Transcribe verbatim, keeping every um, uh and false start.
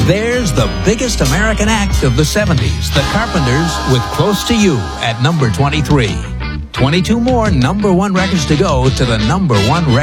There's the biggest American act of the seventies, The Carpenters, with Close to You at number twenty-three. twenty-two more number one records to go to the number one record.